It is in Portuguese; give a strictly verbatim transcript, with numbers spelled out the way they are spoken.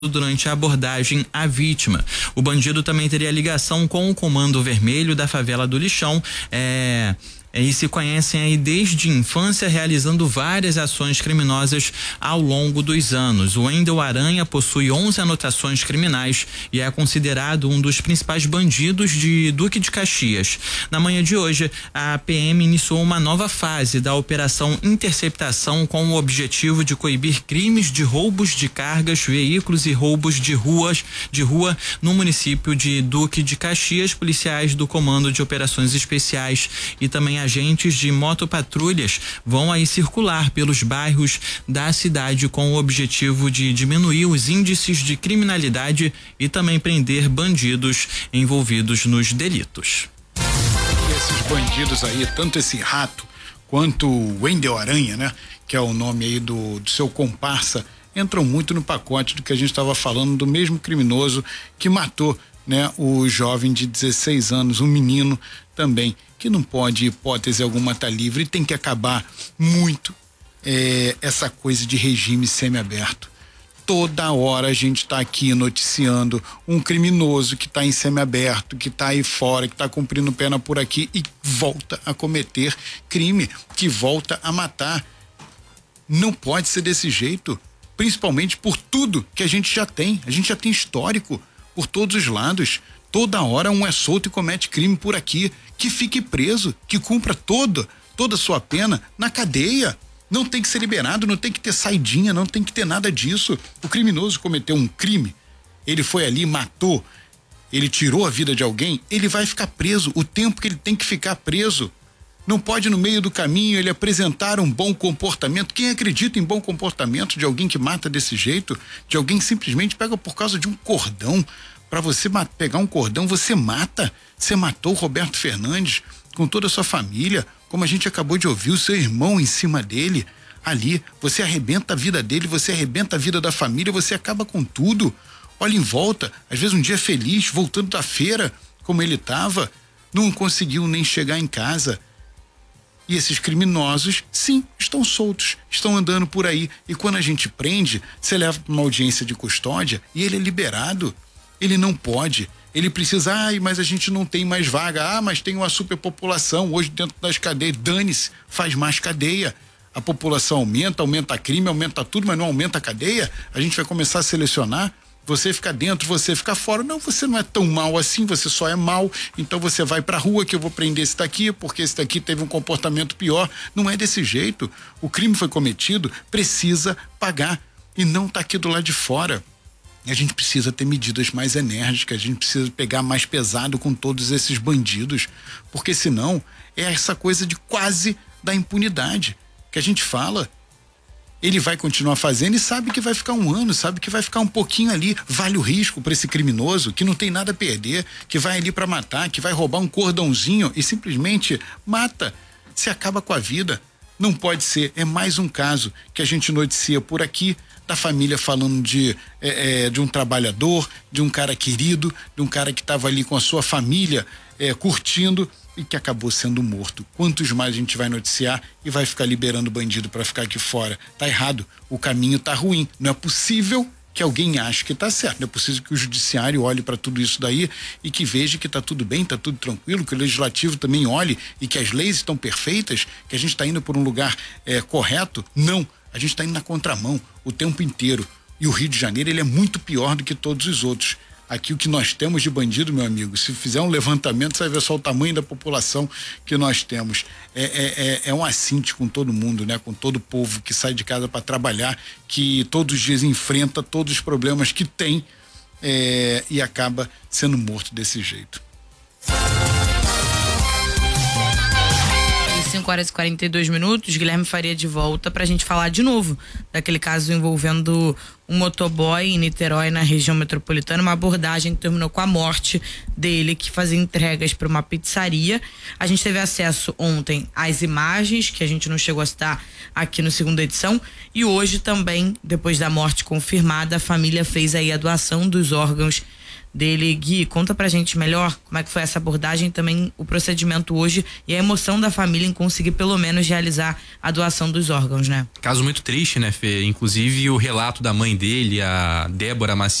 durante a abordagem à vítima. O bandido também teria ligação com o Comando Vermelho da favela do Lixão, é... e se conhecem aí desde a infância, realizando várias ações criminosas ao longo dos anos. O Wendel Aranha possui onze anotações criminais e é considerado um dos principais bandidos de Duque de Caxias. Na manhã de hoje, a P M iniciou uma nova fase da Operação Interceptação com o objetivo de coibir crimes de roubos de cargas, veículos e roubos de ruas de rua no município de Duque de Caxias. Policiais do Comando de Operações Especiais e também agentes de motopatrulhas vão aí circular pelos bairros da cidade com o objetivo de diminuir os índices de criminalidade e também prender bandidos envolvidos nos delitos. E esses bandidos aí, tanto esse rato quanto o Wendel Aranha, né, que é o nome aí do, do seu comparsa, entram muito no pacote do que a gente estava falando, do mesmo criminoso que matou, né, o jovem de dezesseis anos, um menino também, que não pode, hipótese alguma, estar tá livre, e tem que acabar muito é, essa coisa de regime semiaberto. Toda hora a gente está aqui noticiando um criminoso que está em semiaberto, que está aí fora, que está cumprindo pena por aqui e volta a cometer crime, que volta a matar. Não pode ser desse jeito, principalmente por tudo que a gente já tem. A gente já tem histórico por todos os lados. Toda hora um é solto e comete crime por aqui. Que fique preso, que cumpra toda, toda a sua pena na cadeia. Não tem que ser liberado, não tem que ter saidinha, não tem que ter nada disso. O criminoso cometeu um crime, ele foi ali, matou, ele tirou a vida de alguém, ele vai ficar preso o tempo que ele tem que ficar preso. Não pode, no meio do caminho, ele apresentar um bom comportamento. Quem acredita em bom comportamento de alguém que mata desse jeito, de alguém que simplesmente pega por causa de um cordão? Para você pegar um cordão, você mata. Você matou o Roberto Fernandes com toda a sua família, como a gente acabou de ouvir, o seu irmão em cima dele, ali. Você arrebenta a vida dele, você arrebenta a vida da família, você acaba com tudo. Olha em volta, às vezes um dia feliz, voltando da feira, como ele estava, não conseguiu nem chegar em casa. E esses criminosos, sim, estão soltos, estão andando por aí. E quando a gente prende, você leva para uma audiência de custódia e ele é liberado. Ele não pode, ele precisa, ai, mas a gente não tem mais vaga, ah, mas tem uma superpopulação hoje dentro das cadeias, dane-se, faz mais cadeia. A população aumenta, aumenta crime, aumenta tudo, mas não aumenta a cadeia. A gente vai começar a selecionar, você fica dentro, você fica fora. Não, você não é tão mal assim, você só é mal, então você vai pra rua que eu vou prender esse daqui, porque esse daqui teve um comportamento pior. Não é desse jeito. O crime foi cometido, precisa pagar e não tá aqui do lado de fora. A gente precisa ter medidas mais enérgicas, a gente precisa pegar mais pesado com todos esses bandidos, porque senão é essa coisa de quase da impunidade que a gente fala. Ele vai continuar fazendo e sabe que vai ficar um ano, sabe que vai ficar um pouquinho ali. Vale o risco para esse criminoso que não tem nada a perder, que vai ali para matar, que vai roubar um cordãozinho e simplesmente mata, se acaba com a vida. Não pode ser. É mais um caso que a gente noticia por aqui, da família falando de, é, é, de um trabalhador, de um cara querido, de um cara que estava ali com a sua família é, curtindo e que acabou sendo morto. Quantos mais a gente vai noticiar e vai ficar liberando bandido para ficar aqui fora? Tá errado, o caminho tá ruim. Não é possível que alguém ache que tá certo, não é possível que o judiciário olhe para tudo isso daí e que veja que tá tudo bem, tá tudo tranquilo, que o legislativo também olhe e que as leis estão perfeitas, que a gente tá indo por um lugar é, correto. Não, a gente tá indo na contramão o tempo inteiro. E o Rio de Janeiro, ele é muito pior do que todos os outros. Aqui o que nós temos de bandido, meu amigo, se fizer um levantamento, você vai ver só o tamanho da população que nós temos. É, é, é, é um assinte com todo mundo, né? Com todo o povo que sai de casa para trabalhar, que todos os dias enfrenta todos os problemas que tem é, e acaba sendo morto desse jeito. cinco horas e quarenta e dois minutos, Guilherme Faria de volta pra gente falar de novo daquele caso envolvendo um motoboy em Niterói, na região metropolitana, uma abordagem que terminou com a morte dele, que fazia entregas para uma pizzaria. A gente teve acesso ontem às imagens, que a gente não chegou a citar aqui no segunda edição, e hoje também, depois da morte confirmada, a família fez aí a doação dos órgãos dele. Gui, conta pra gente melhor como é que foi essa abordagem, também o procedimento hoje e a emoção da família em conseguir pelo menos realizar a doação dos órgãos, né? Caso muito triste, né, Fê? Inclusive o relato da mãe dele, a Débora Maciel,